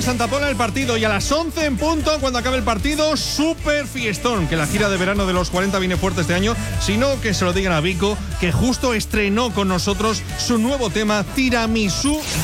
en Santa Pola el partido y a las 11 en punto, cuando acabe el partido, súper fiestón, que la gira de verano de los 40 viene fuerte este año, sino que se lo digan a Vico, que justo estrenó con nosotros su nuevo tema Tiramisú.